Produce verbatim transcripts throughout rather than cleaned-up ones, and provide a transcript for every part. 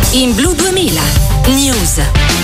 In Blu duemila News.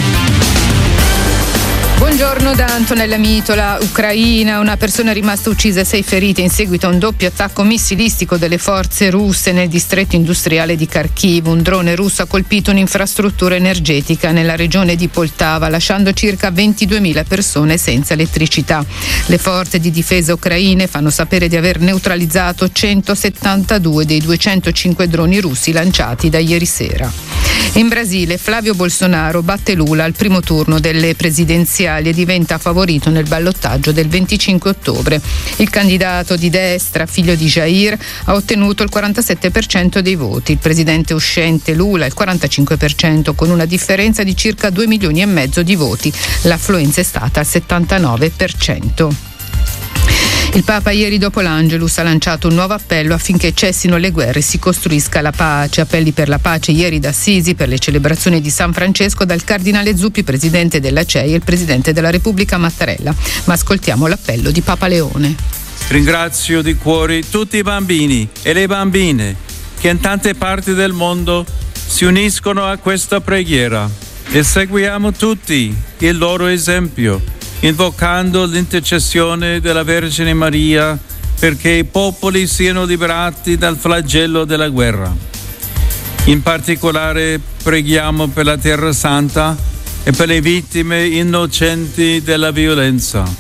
Buongiorno da Antonella Mitola. Ucraina, una persona è rimasta uccisa e sei ferite in seguito a un doppio attacco missilistico delle forze russe nel distretto industriale di Kharkiv. Un drone russo ha colpito un'infrastruttura energetica nella regione di Poltava, lasciando circa ventiduemila persone senza elettricità. Le forze di difesa ucraine fanno sapere di aver neutralizzato centosettantadue dei duecentocinque droni russi lanciati da ieri sera. In Brasile, Flavio Bolsonaro batte Lula al primo turno delle presidenziali e diventa favorito nel ballottaggio del venticinque ottobre. Il candidato di destra, figlio di Jair, ha ottenuto il quarantasette per cento dei voti. Il presidente uscente Lula il quarantacinque per cento, con una differenza di circa due milioni e mezzo di voti. L'affluenza è stata al settantanove per cento. Il Papa ieri dopo l'Angelus ha lanciato un nuovo appello affinché cessino le guerre e si costruisca la pace. Appelli per la pace ieri da Assisi per le celebrazioni di San Francesco dal cardinale Zuppi, presidente della C E I, e il presidente della Repubblica Mattarella. Ma ascoltiamo l'appello di Papa Leone. Ringrazio di cuore tutti i bambini e le bambine che in tante parti del mondo si uniscono a questa preghiera e seguiamo tutti il loro esempio, invocando l'intercessione della Vergine Maria perché i popoli siano liberati dal flagello della guerra. In particolare preghiamo per la Terra Santa e per le vittime innocenti della violenza.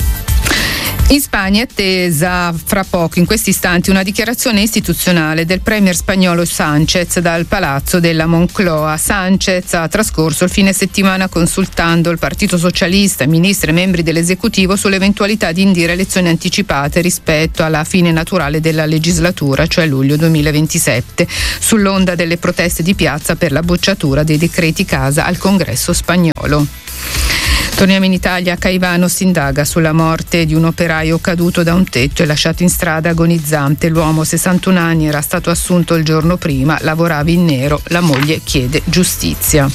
In Spagna è attesa fra poco, in questi istanti, una dichiarazione istituzionale del premier spagnolo Sánchez dal palazzo della Moncloa. Sánchez ha trascorso il fine settimana consultando il Partito Socialista, ministri e membri dell'esecutivo sull'eventualità di indire elezioni anticipate rispetto alla fine naturale della legislatura, cioè luglio duemilaventisette, sull'onda delle proteste di piazza per la bocciatura dei decreti casa al Congresso spagnolo. Torniamo in Italia. A Caivano si indaga sulla morte di un operaio caduto da un tetto e lasciato in strada agonizzante. L'uomo, sessantuno anni, era stato assunto il giorno prima, lavorava in nero, la moglie chiede giustizia.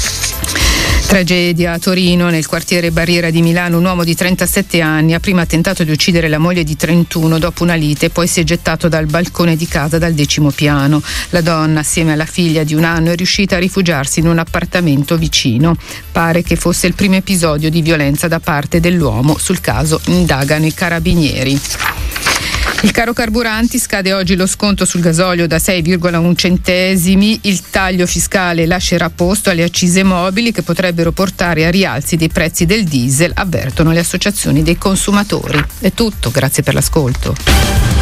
Tragedia a Torino, nel quartiere Barriera di Milano. Un uomo di trentasette anni ha prima tentato di uccidere la moglie di trentuno dopo una lite, poi si è gettato dal balcone di casa dal decimo piano. La donna, assieme alla figlia di un anno, è riuscita a rifugiarsi in un appartamento vicino. Pare che fosse il primo episodio di violenza da parte dell'uomo. Sul caso indagano i carabinieri. Il caro carburanti, scade oggi lo sconto sul gasolio da sei virgola uno centesimi, il taglio fiscale lascerà posto alle accise mobili che potrebbero portare a rialzi dei prezzi del diesel, avvertono le associazioni dei consumatori. È tutto, grazie per l'ascolto.